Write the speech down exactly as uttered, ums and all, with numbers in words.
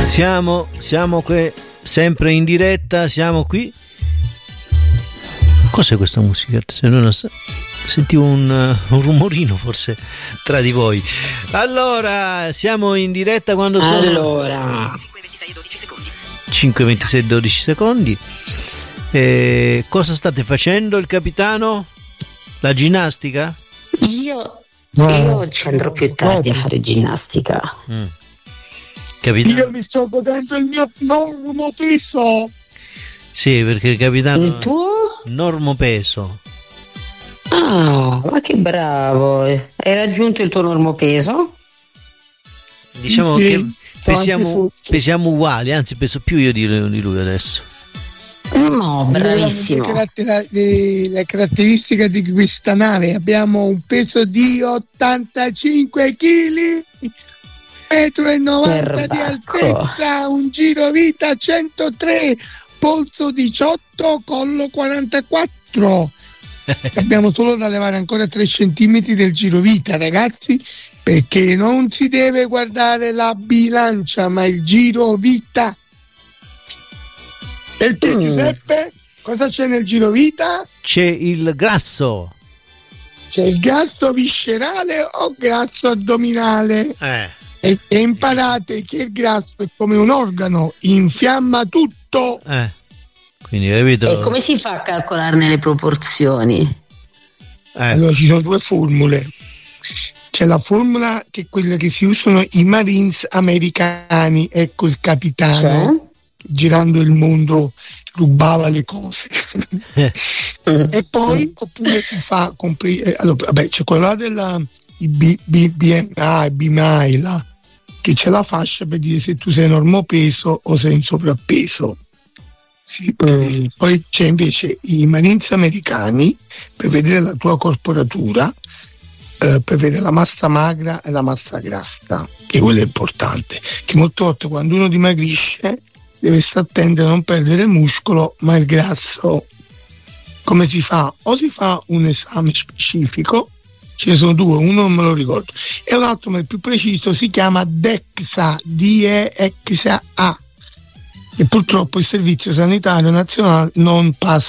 Siamo, siamo qui, sempre in diretta, siamo qui. Cos'è questa musichetta? Se non sentivo un, un rumorino forse tra di voi. Allora, siamo in diretta quando sono allora cinque e ventisei dodici secondi. E cosa state facendo, il capitano? La ginnastica? Io, io ci andrò più tardi a fare ginnastica. Mm. Capitano? Io mi sto godendo il mio normo peso. Sì, perché il capitano. Il tuo? Normo peso. Ah, ma che bravo! Hai raggiunto il tuo normo peso? Diciamo Sì, che pesiamo, sotto. pesiamo uguali, anzi peso più io di, di lui adesso. No, bravissimo. Le, caratter- le, le caratteristiche di questa nave: abbiamo un peso di ottantacinque chili, metro e novanta di altezza, un giro vita centotré, polso diciotto, collo quarantaquattro. Abbiamo solo da levare ancora tre centimetri del giro vita, ragazzi, perché non si deve guardare la bilancia ma il giro vita. E tu, mm. Giuseppe, cosa c'è nel giro vita? C'è il grasso. C'è il grasso viscerale o grasso addominale? Eh. E, e imparate che il grasso è come un organo, infiamma tutto. Eh. Quindi, capito? E come si fa a calcolarne le proporzioni? Eh. Allora ci sono due formule. C'è la formula che è quella che si usano i Marines americani, ecco il capitano. Cioè? Girando il mondo rubava le cose. E poi oppure si fa compri- eh, allora, vabbè, c'è quella della B, B, B M I, B M I là, che c'è la fascia per dire se tu sei normopeso o sei in sovrappeso. Sì. Mm. Poi c'è invece i Marines americani per vedere la tua corporatura, eh, per vedere la massa magra e la massa grassa, che quello è importante, che molte volte quando uno dimagrisce deve stare attento a non perdere il muscolo ma il grasso. Come si fa? O si fa un esame specifico, ce ne sono due, uno non me lo ricordo, e un altro ma il più preciso si chiama DEXA, D E X A, e purtroppo il Servizio Sanitario Nazionale non passa